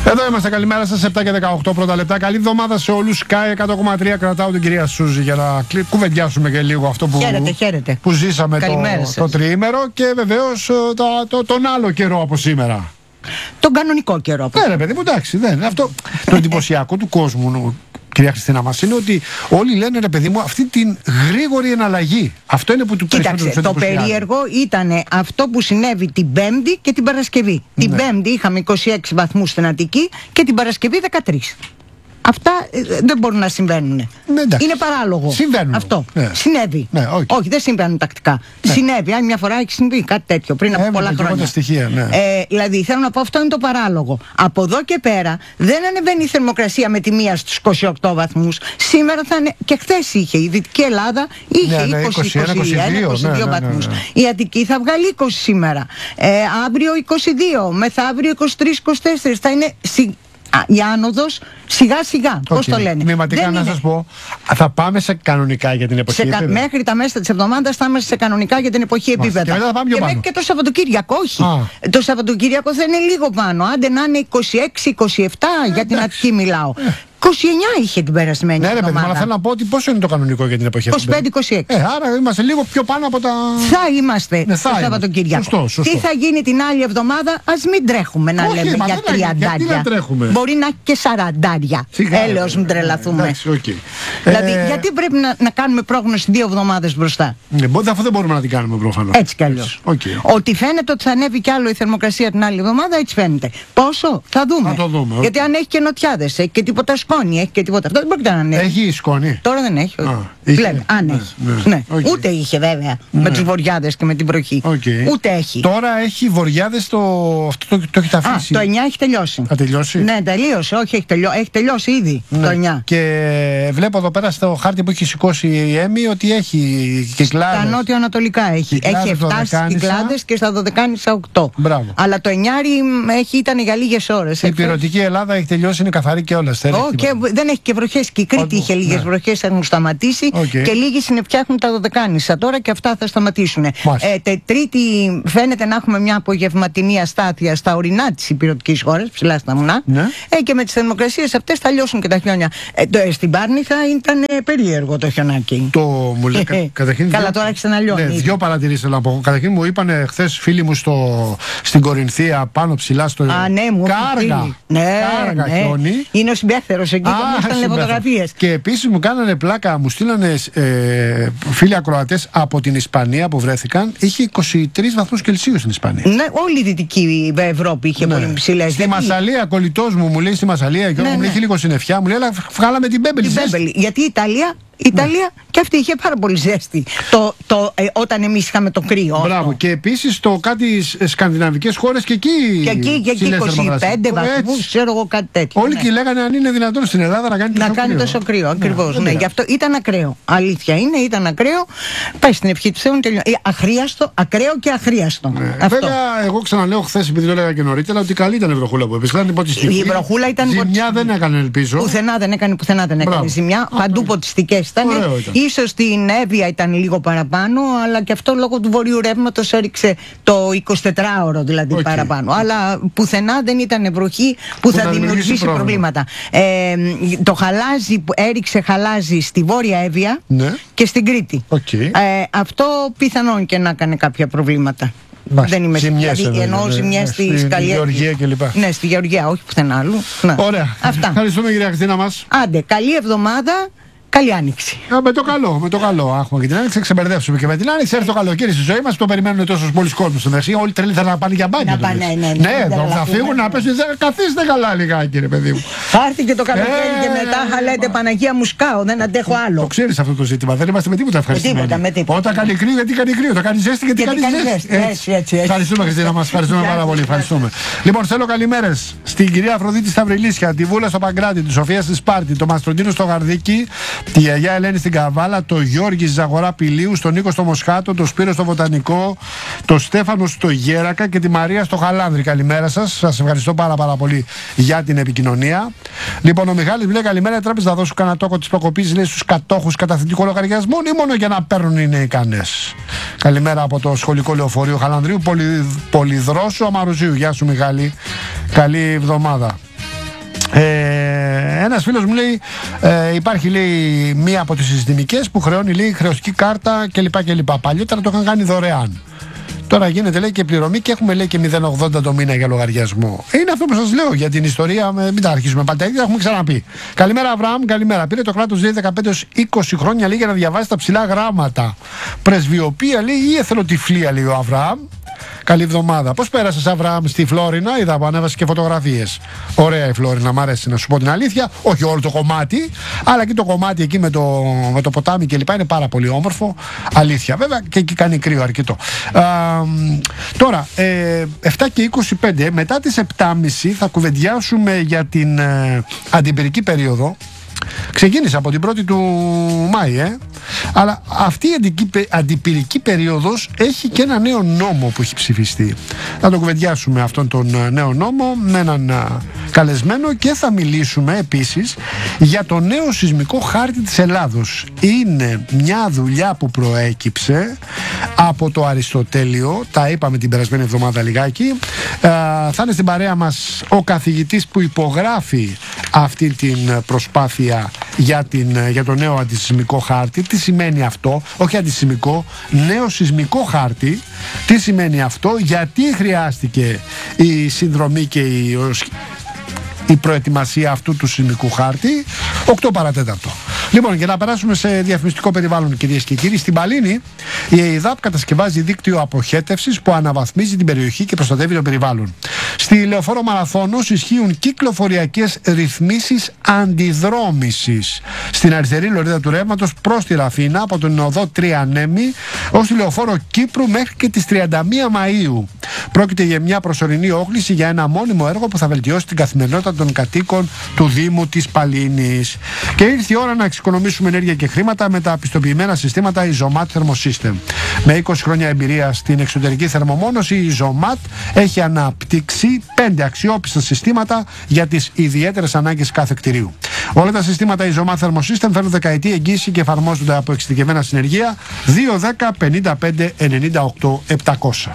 Εδώ είμαστε, καλημέρα σας, 7 και 18 πρώτα λεπτά. Καλή εβδομάδα σε όλους. Sky 100,3. Κρατάω την κυρία Σούζη για να κουβεντιάσουμε και λίγο αυτό που ζήσαμε το τριήμερο και βεβαίως τον άλλο καιρό από σήμερα. Τον κανονικό καιρό. Ναι, ρε παιδί μου, εντάξει, δεν. Αυτό το εντυπωσιακό του κόσμου, κυρία Χριστίνα μας, είναι ότι όλοι λένε, ρε παιδί μου, αυτή την γρήγορη εναλλαγή. Αυτό είναι που του Κοίταξε, το περίεργο ήταν αυτό που συνέβη την Πέμπτη και την Παρασκευή. Ναι. Την Πέμπτη είχαμε 26 βαθμούς στην Αττική και την Παρασκευή 13. Αυτά δεν μπορούν να συμβαίνουν. Ναι, είναι παράλογο. Συμβαίνουν. Αυτό. Ναι. Συνέβη. Ναι, όχι, δεν συμβαίνουν τακτικά. Ναι. Συνέβη. Αν μια φορά έχει συμβεί κάτι τέτοιο πριν από πολλά χρόνια. Στοιχεία, ναι. Δηλαδή θέλω να πω, αυτό είναι το παράλογο. Από εδώ και πέρα δεν ανεβαίνει η θερμοκρασία με τη μία στους 28 βαθμούς. Σήμερα θα είναι. Και χθες είχε. Η Δυτική Ελλάδα είχε 20-22 βαθμούς. Η Αττική θα βγάλει 20 σήμερα. Αύριο 22. Μεθαύριο 23-24. Θα είναι. Η άνοδος σιγά σιγά, πώς το λένε. Μηματικά να σας πω, θα πάμε σε κανονικά για την εποχή επίπεδα. Μέχρι τα μέσα της εβδομάδας θα είμαστε σε κανονικά για την εποχή επίπεδα. Και μετά θα πάμε πιο πάνω. Μέχρι και το Σαββατοκύριακο, όχι. Το Σαββατοκύριακο θα είναι λίγο πάνω. Άντε να είναι 26-27, για την Αττική μιλάω. 29 είχε την περασμένη εβδομάδα. Ναι, ρε παιδί, αλλά θέλω να πω ότι πόσο είναι το κανονικό για την εποχή αυτή. 25-26. Άρα είμαστε λίγο πιο πάνω από τα. Θα είμαστε το Σαββατοκύριακο. Σωστό. Τι θα γίνει την άλλη εβδομάδα, ας μην τρέχουμε να λέμε για 30. Μπορεί να έχει και 40. Έλεος μην τρελαθούμε. Δηλαδή, γιατί πρέπει να κάνουμε πρόγνωση 2 εβδομάδες μπροστά. Αφού δεν μπορούμε να την κάνουμε προφανώς. Έτσι κι αλλιώς. Ότι φαίνεται ότι θα ανέβει κι άλλο η θερμοκρασία την άλλη εβδομάδα, έτσι φαίνεται. Πόσο, θα δούμε. Γιατί αν έχει και νοτιάδες, έχει και τίποτα σκόνη, έχει και τίποτα. Αυτό δεν πρόκειται να ανέβει. Έχει σκόνη. Τώρα δεν έχει. Βλέπει, αν έχει. Ναι. Ούτε είχε βέβαια με τους βοριάδες και με την βροχή. Ούτε έχει. Τώρα έχει βοριάδες, αυτό το έχει αφήσει. Το 9 έχει τελειώσει. Θα τελειώσει. Ναι, τελείωσε. Όχι, έχει τελειώσει ήδη το 9. Και βλέπω εδώ πέρα στο χάρτη που έχει σηκώσει η Έμι ότι έχει Κυκλάδες. Στα νότιο-ανατολικά έχει. Έχει 7 στις Κυκλάδες και στα Δωδεκάνησα 8. Μπράβο. Αλλά το 9 ήταν για λίγες ώρες. Η πυρωτική Ελλάδα έχει τελειώσει, είναι καθαρή και όλα. Και δεν έχει και βροχές. Και η Κρήτη είχε λίγες βροχές, έχουν σταματήσει. Και λίγοι συννεφιά έχουν τα Δωδεκάνησα τώρα και αυτά θα σταματήσουν. Τρίτη φαίνεται να έχουμε μια απογευματινή αστάθεια στα ορεινά της υπηρετικής χώρας, ψηλά στα βουνά. Και με τις θερμοκρασίες αυτές θα λιώσουν και τα χιόνια. Στην Πάρνη θα ήταν περίεργο το χιονάκι. Μου λέει, καταρχήν. Καλά, τώρα άρχισε να λιώνει. Δύο παρατηρήσεις θέλω να πω. Καταρχήν μου είπαν χθες φίλοι μου στην Κορινθία, πάνω ψηλά στο. Κάργα χιόνι. Είναι ο συμπέχτερος εκεί και μου έστελνε φωτογραφίες. Και επίσης μου κάνανε πλάκα, μου στείλανε φίλοι ακροατές από την Ισπανία που βρέθηκαν. Είχε 23 βαθμούς Κελσίου στην Ισπανία. Ναι, όλη η Δυτική Ευρώπη είχε πολύ ψηλές. Στη Μασσαλία, κολλητός μου λέει στη Μασσαλία, και μου λέει είχε λίγο συννεφιά, μου λέει αλλά βγάλαμε την Μπέμπελη. Γιατί η Ιταλία και αυτή είχε πάρα πολύ ζέστη όταν εμείς είχαμε το κρύο. Μπράβο. Και επίσης κάτι σκανδιναβικές χώρες και εκεί. Και εκεί 25 βαθμούς, ξέρω εγώ κάτι τέτοιο. Όλοι και λέγανε αν είναι δυνατόν στην Ελλάδα να κάνει τόσο κρύο. Ακριβώς. Γι' αυτό ήταν ακραίο. Αλήθεια είναι, ήταν ακραίο. Πάει στην ευχή του Θεού. Αχρίαστο, ακραίο και αχρίαστο. Βέβαια, εγώ ξαναλέω χθες, επειδή το έλεγα και νωρίτερα, ότι καλή ήταν η βροχούλα που έπεσε. Η βροχούλα ήταν. Ζημιά δεν έκανε, ελπίζω. Πουθενά δεν έκανε ζημιά. Παντού ποτιστικές. Ίσως στην Εύβοια ήταν λίγο παραπάνω, αλλά και αυτό λόγω του βορείου ρεύματος έριξε το 24ωρο δηλαδή παραπάνω. Αλλά πουθενά δεν ήταν βροχή που θα δημιουργήσει προβλήματα. Το χαλάζι που έριξε χαλάζι στη Βόρεια Εύβοια και στην Κρήτη. Αυτό πιθανόν και να έκανε κάποια προβλήματα. Δεν είμαι δηλαδή, εννοώ ζημιές στη Γεωργία κλπ. Ναι, στη Γεωργία, όχι πουθενά άλλου. Ωραία. Ευχαριστούμε κυρία Χριστίνα μας. Άντε, καλή εβδομάδα. Καλή άνοιξη. Με το καλό. Άχουμε και την άνοιξη, ξεμπερδεύσουμε και με την άνοιξη. Έρθει το καλοκαίρι στη ζωή μας, το περιμένουν τόσους πολλοί κόσμος στην Δεξιά. Όλοι τρελοί θα πάνε για μπάνιο. Ναι, θα φύγουν να πέσουν. Καθίστε καλά λιγάκι, ρε παιδί μου. Θα έρθει και το καλοκαίρι και μετά θα λέτε Παναγία μου σκάω, δεν αντέχω άλλο. Το ξέρεις αυτό το ζήτημα. Δεν είμαστε με τίποτα ευχαριστημένοι. Όταν κάνει κρύο, γιατί κάνει κρύο. Το κάνει ζέστη, γιατί κάνει ζέστη. Ευχαριστούμε, Χριστίνα μας. Ευχαριστούμε πάρα πολύ. Λοιπόν, θέλω καλημέρες στην κυρία Αφροδίτη Σταυριλίσια, τη Βούλα στο Παγκράτη, τη Σοφία στη Σπάρτη, το Μαστροντίνο στο Γαρδίκι, τη γιαγιά Ελένη στην Καβάλα, το Γιώργη Ζαγορά Πηλίου, τον Νίκο στο Μοσχάτο, το Σπύρο στο Βοτανικό, το Στέφανο στο Γέρακα και τη Μαρία στο Χαλάνδρη. Καλημέρα σας. Σας ευχαριστώ πάρα πολύ για την επικοινωνία. Λοιπόν, ο Μιχάλης μου λέει καλημέρα. Η τράπεζα θα δώσουν κανένα τόκο τη προκοπής, λέει, στους κατόχους καταθετικών λογαριασμών ή μόνο για να παίρνουν οι νέοι κανές. Καλημέρα από το σχολικό λεωφορείο Χαλανδρίου, Πολυδρόσου Αμαρουζίου. Γεια σου, Μιχάλη. Καλή εβδομάδα. Ένας φίλος μου λέει, υπάρχει λέει μία από τις συστημικές που χρεώνει λέει χρεωστική κάρτα κλπ. Παλιότερα το είχαν κάνει δωρεάν. Τώρα γίνεται λέει και πληρωμή και έχουμε λέει και 0,80 το μήνα για λογαριασμό. Είναι αυτό που σας λέω για την ιστορία. Μην τα αρχίσουμε πάλι τα ίδια, έχουμε ξαναπεί. Καλημέρα, Αβραάμ, καλημέρα. Πήρε το κράτος λέει 15-20 χρόνια λέει για να διαβάσει τα ψηλά γράμματα. Πρεσβειοποία λέει ή εθελοτυφλία λέει ο Αβραάμ. Καλή εβδομάδα. Πώς πέρασες, Αβραάμ, στη Φλόρινα? Είδα που ανέβασε και φωτογραφίες. Ωραία η Φλόρινα, μ' αρέσει να σου πω την αλήθεια. Όχι όλο το κομμάτι, αλλά και το κομμάτι εκεί με το ποτάμι κλπ. Είναι πάρα πολύ όμορφο. Αλήθεια. Βέβαια και εκεί κάνει κρύο αρκετό. Τώρα, 7 και 25, μετά τις 7.30 θα κουβεντιάσουμε για την αντιπυρική περίοδο. Ξεκίνησε από την 1η του Μάη, αλλά αυτή η αντιπυρική περίοδος έχει και ένα νέο νόμο που έχει ψηφιστεί. Θα το κουβεντιάσουμε αυτόν τον νέο νόμο με έναν καλεσμένο και θα μιλήσουμε επίσης για το νέο σεισμικό χάρτη της Ελλάδος. Είναι μια δουλειά που προέκυψε από το Αριστοτέλειο, τα είπαμε την περασμένη εβδομάδα λιγάκι. Θα είναι στην παρέα μας ο καθηγητής που υπογράφει αυτή την προσπάθεια για το νέο αντισεισμικό χάρτη. Τι σημαίνει αυτό? Όχι αντισεισμικό, νέο σεισμικό χάρτη. Τι σημαίνει αυτό? Γιατί χρειάστηκε η συνδρομή και η προετοιμασία αυτού του σεισμικού χάρτη? 8 παρατέταρτο. Λοιπόν, για να περάσουμε σε διαφημιστικό περιβάλλον, κυρίες και κύριοι, στην Παλίνη η ΕΙΔΑΠ κατασκευάζει δίκτυο αποχέτευσης που αναβαθμίζει την περιοχή και προστατεύει το περιβάλλον. Στη Λεωφόρο Μαραθώνος ισχύουν κυκλοφοριακές ρυθμίσεις αντιδρόμησης στην αριστερή λωρίδα του ρεύματος προς τη Ραφίνα από τον οδό Τριανέμη ως τη Λεωφόρο Κύπρου μέχρι και τις 31 Μαΐου. Πρόκειται για μια προσωρινή όχληση για ένα μόνιμο έργο που θα βελτιώσει την καθημερινότητα των κατοίκων του Δήμου της Παλίνης. Και ήρθε η ώρα να εξοικονομήσουμε ενέργεια και χρήματα με τα πιστοποιημένα συστήματα Isomat Thermosystem. Με 20 χρόνια εμπειρία στην εξωτερική θερμομόνωση, η Isomat έχει αναπτύξει 5 αξιόπιστα συστήματα για τις ιδιαίτερες ανάγκες κάθε κτηρίου. Όλα τα συστήματα Isomat Thermosystem φέρνουν δεκαετή εγγύηση και εφαρμόζονται από εξειδικευμένα συνεργεία. 210 55 98 700.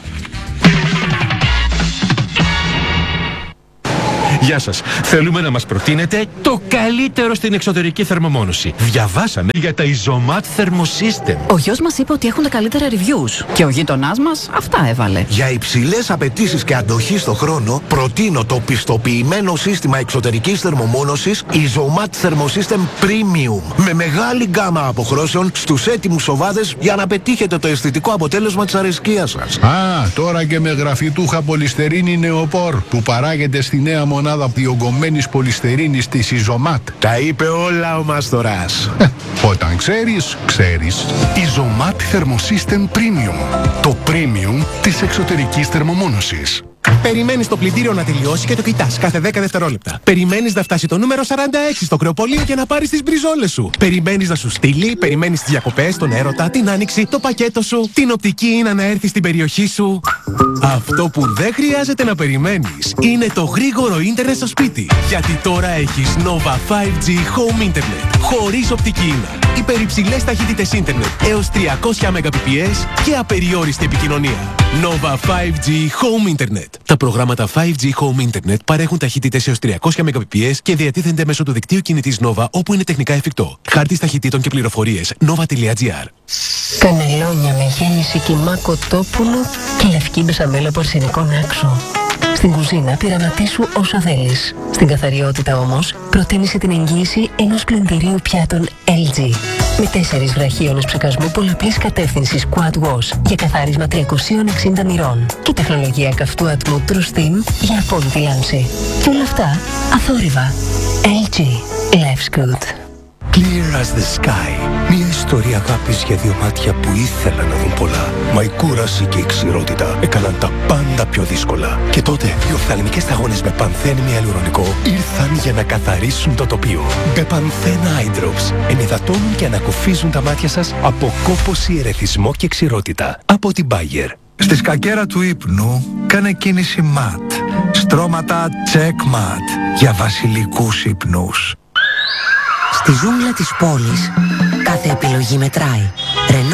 Γεια σας. Θέλουμε να μας προτείνετε το καλύτερο στην εξωτερική θερμομόνωση. Διαβάσαμε για τα Isomat Thermosystem. Ο γιος μας είπε ότι έχουν τα καλύτερα reviews και ο γείτονάς μας αυτά έβαλε. Για υψηλές απαιτήσεις και αντοχή στο χρόνο, προτείνω το πιστοποιημένο σύστημα εξωτερικής θερμομόνωσης Isomat Thermosystem Premium. Με μεγάλη γκάμα αποχρώσεων στους έτοιμους σοβάδες για να πετύχετε το αισθητικό αποτέλεσμα της αρεσκίας σας. Τώρα και με γραφιτούχα πολυστερίνη νεοπόρ που παράγεται στη νέα μονάδα διογκωμένης πολυστερίνης της Isomat. Τα είπε όλα ο Μάστορας. Όταν ξέρεις, ξέρεις. Isomat Thermosystem Premium. Το premium της εξωτερικής θερμομόνωσης. Περιμένεις το πλυντήριο να τελειώσει και το κοιτάς κάθε 10 δευτερόλεπτα. Περιμένεις να φτάσει το νούμερο 46 στο κρεοπολείο και να πάρεις τις μπριζόλες σου. Περιμένεις να σου στείλει, περιμένεις τις διακοπές, τον έρωτα, την άνοιξη, το πακέτο σου, την οπτική είναι να έρθει στην περιοχή σου. Αυτό που δεν χρειάζεται να περιμένεις είναι το γρήγορο ίντερνετ στο σπίτι. Γιατί τώρα έχεις Nova 5G Home Internet. Χωρίς οπτική ίνα. Υπερυψηλές ταχύτητες ίντερνετ έως 300 Mbps και απεριόριστη επικοινωνία. Nova 5G Home Internet. Τα προγράμματα 5G Home Internet παρέχουν ταχύτητες έως 300 Mbps και διατίθενται μέσω του δικτύου κινητής Nova όπου είναι τεχνικά εφικτό. Χάρτης ταχυτήτων και πληροφορίες nova.gr. Κανελόνια με γέμιση κιμά κοτόπουλο και λευκή μπεσαμέλα από αρσενικό άξο. Στην κουζίνα πειραματίσου όσα θέλεις. Στην καθαριότητα όμως προτίμησε την εγγύηση ενός πλυντηρίου πιάτων LG. Με 4 βραχίονες ψεκασμού πολλαπλής κατεύθυνσης Quad Wash για καθάρισμα 360 μοιρών. Και τεχνολογία καυτού ατμού True Steam για απόλυτη λάμψη. Και όλα αυτά αθόρυβα. LG. Life's good. Clear as the sky. Μια ιστορία αγάπης για δύο μάτια που ήθελαν να δουν πολλά. Μα η κούραση και η ξηρότητα έκαναν τα πάντα πιο δύσκολα. Και τότε οι οφθαλμικές σταγόνες με πανθένη ιαλουρονικό ήρθαν για να καθαρίσουν το τοπίο. Μπεπανθένα Eye Drops ενυδατώνουν και ανακουφίζουν τα μάτια σας από κόπωση, ερεθισμό και ξηρότητα. Από την Bayer. Στη σκακέρα του ύπνου κάνε κίνηση ματ. Στρώματα check mat για βασιλικούς ύπνους. Στη ζούγκλα της πόλης κάθε επιλογή μετράει. Renault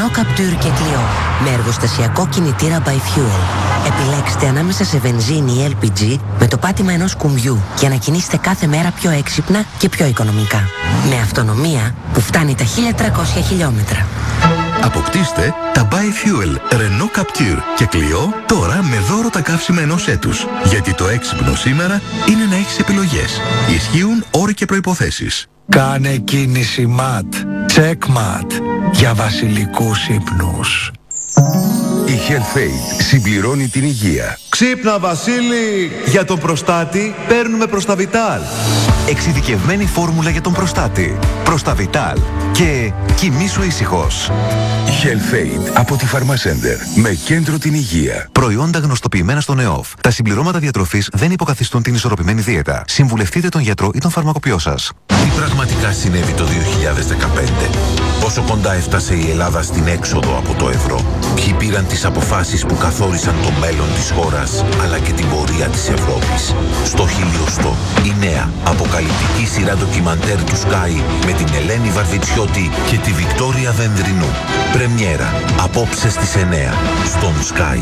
Renault Captur και Clio με εργοστασιακό κινητήρα by Fuel. Επιλέξτε ανάμεσα σε βενζίνη ή LPG με το πάτημα ενός κουμπιού για να κινήσετε κάθε μέρα πιο έξυπνα και πιο οικονομικά. Με αυτονομία που φτάνει τα 1300 χιλιόμετρα. Αποκτήστε τα Bi-Fuel Renault Captur και Clio τώρα με δώρο τα καύσιμα ενός έτους. Γιατί το έξυπνο σήμερα είναι να έχεις επιλογές. Ισχύουν όροι και προϋποθέσεις. Κάνε κίνηση MAT. Checkmat. Για βασιλικούς ύπνους. Η HealthAid συμπληρώνει την υγεία. Ξύπνα Βασίλη! Για τον προστάτη παίρνουμε Προσταβιτάλ. Εξειδικευμένη φόρμουλα για τον προστάτη. Προσταβιτάλ. Και κοιμήσου ήσυχος. HealthAid από τη Pharmacenter. Με κέντρο την υγεία. Προϊόντα γνωστοποιημένα στον ΕΟΦ. Τα συμπληρώματα διατροφής δεν υποκαθιστούν την ισορροπημένη δίαιτα. Συμβουλευτείτε τον γιατρό ή τον φαρμακοποιό σας. Τι πραγματικά συνέβη το 2015? Πόσο κοντά έφτασε η Ελλάδα στην έξοδο από το ευρώ? Ποιοι πήραν τις αποφάσεις που καθόρισαν το μέλλον της χώρας, αλλά και την πορεία της Ευρώπης? Στο χιλιοστό, η νέα αποκαλυπτική σειρά ντοκιμαντέρ του Sky με την Ελένη Βαρβιτσιώτη και τη Βικτόρια Δενδρινού. Πρεμιέρα, απόψε στις 9, στον Sky.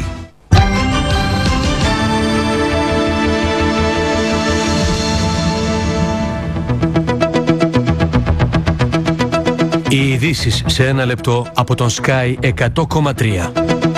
Οι ειδήσεις σε ένα λεπτό από τον Sky 100,3.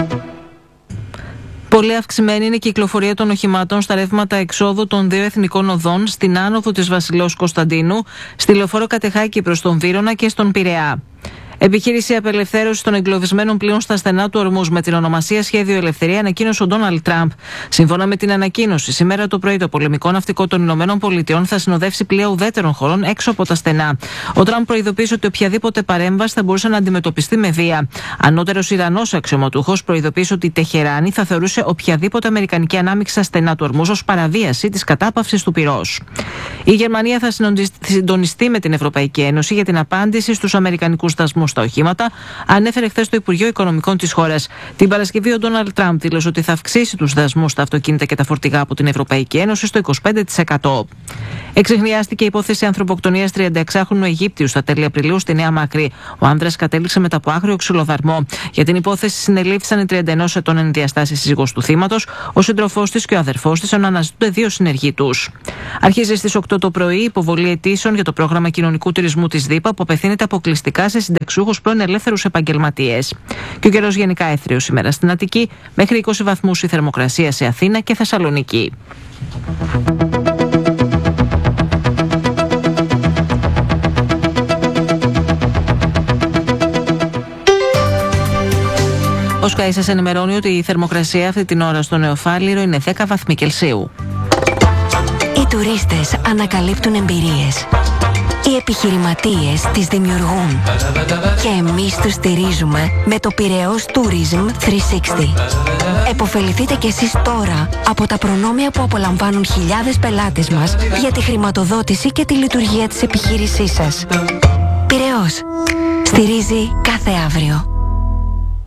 Πολύ αυξημένη είναι η κυκλοφορία των οχημάτων στα ρεύματα εξόδου των δύο εθνικών οδών στην άνοδο της Βασιλέως Κωνσταντίνου, στη λεωφόρο Κατεχάκη προς τον Βύρωνα και στον Πειραιά. Επιχείρηση απελευθέρωση των εγκλωβισμένων πλοίων στα στενά του Ορμούζ με την ονομασία Σχέδιο Ελευθερία ανακοίνωσε ο Ντόναλντ Τραμπ. Σύμφωνα με την ανακοίνωση, σήμερα το πρωί το πολεμικό ναυτικό των Ηνωμένων Πολιτειών θα συνοδεύσει πλοία ουδέτερων χωρών έξω από τα στενά. Ο Τραμπ προειδοποίησε ότι οποιαδήποτε παρέμβαση θα μπορούσε να αντιμετωπιστεί με βία. Ανώτερος Ιρανός αξιωματούχος προειδοποίησε ότι η Τεχεράνη θα θεωρούσε οποιαδήποτε αμερικανική ανάμειξη στα στενά του Ορμούζ ως παραβίαση της κατάπαυσης του πυρός. Η Γερμανία θα συντονιστεί με την Ευρωπαϊκή Ένωση για την απάντηση στους αμερικανικούς δασμούς στα οχήματα, ανέφερε χθες το Υπουργείο Οικονομικών της χώρας. Την Παρασκευή ο Ντόναλντ Τραμπ δήλωσε ότι θα αυξήσει τους δασμούς στα αυτοκίνητα και τα φορτηγά από την Ευρωπαϊκή Ένωση στο 25%. Εξεχνιάστηκε η υπόθεση ανθρωποκτονίας 36χρονου Αιγύπτιου στα τέλη Απριλίου στη Νέα Μάκρη. Ο άνδρας κατέληξε μετά από άγριο ξυλοδαρμό. Για την υπόθεση συνελήφθησαν οι 31 ετών ενδιαστάσει σύζυγος του θύματος, ο σύντροφός της και ο αδερφός της, ενώ αναζητούνται δύο συνεργοί τους. Αρχίζει στις 8 το πρωί η υποβολή αιτήσεων για το πρόγραμμα κοινωνικού τουρισμού της ΔΥΠΑ που απευθύνεται αποκλειστικά σε συνταξιούχους πρώην ελεύθερους επαγγελματίες. Και ο καιρός γενικά έθριος σήμερα στην Αττική, μέχρι 20 βαθμούς η θερμοκρασία σε Αθήνα και Θεσσαλονίκη. Ο Sky σας ενημερώνει ότι η θερμοκρασία αυτή την ώρα στο Νεοφάλιρο είναι 10 βαθμοί Κελσίου. Οι τουρίστες ανακαλύπτουν εμπειρίες. Οι επιχειρηματίες τις δημιουργούν. Και εμείς τους στηρίζουμε με το Πειραιώς Tourism 360. Εποφεληθείτε κι εσείς τώρα από τα προνόμια που απολαμβάνουν χιλιάδες πελάτες μας για τη χρηματοδότηση και τη λειτουργία της επιχείρησής σας. Πειραιώς. Στηρίζει κάθε αύριο.